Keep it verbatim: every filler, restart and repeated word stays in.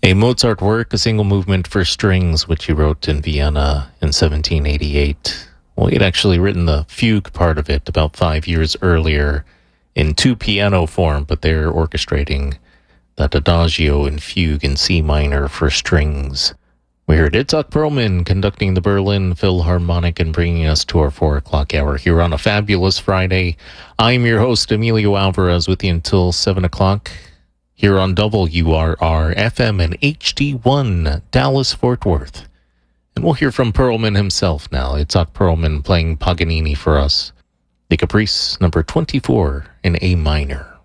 A Mozart work, a single movement for strings, which he wrote in Vienna in seventeen eighty-eight. Well, he had actually written the fugue part of it about five years earlier in two piano form, but they're orchestrating that adagio and fugue in C minor for strings. We heard Itzhak Perlman conducting the Berlin Philharmonic and bringing us to our four o'clock hour here on a fabulous Friday. I'm your host, Emilio Alvarez, with you until seven o'clock here on W R R F M and H D one, Dallas-Fort Worth. And we'll hear from Perlman himself now. Itzhak Perlman playing Paganini for us. The Caprice, number twenty-four in A minor.